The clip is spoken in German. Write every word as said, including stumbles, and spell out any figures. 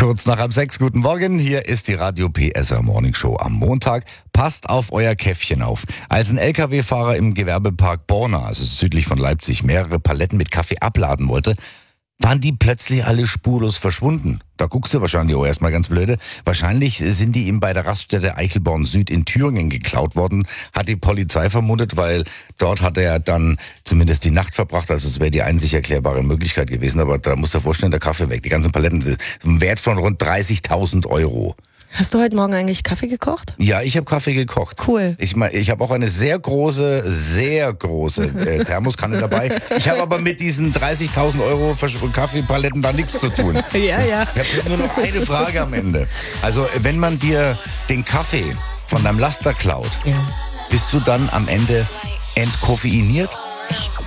Kurz nach halb sechs, guten Morgen. Hier ist die Radio P S R Morning Show am Montag. Passt auf euer Käffchen auf. Als ein L K W-Fahrer im Gewerbepark Borna, also südlich von Leipzig, mehrere Paletten mit Kaffee abladen wollte, waren die plötzlich alle spurlos verschwunden. Da guckst du wahrscheinlich auch erstmal ganz blöde. Wahrscheinlich sind die ihm bei der Raststätte Eichelborn Süd in Thüringen geklaut worden, hat die Polizei vermutet, weil dort hat er dann zumindest die Nacht verbracht. Also es wäre die einzig erklärbare Möglichkeit gewesen. Aber da musst du dir vorstellen, der Kaffee weg. Die ganzen Paletten, ein Wert von rund dreißigtausend Euro. Hast du heute Morgen eigentlich Kaffee gekocht? Ja, ich habe Kaffee gekocht. Cool. Ich meine, ich habe auch eine sehr große, sehr große äh, Thermoskanne dabei. Ich habe aber mit diesen dreißigtausend Euro Kaffeepaletten da nichts zu tun. Ja, ja. Ich habe nur noch eine Frage am Ende. Also, wenn man dir den Kaffee von deinem Laster klaut, Ja. bist du dann am Ende entkoffeiniert? Ich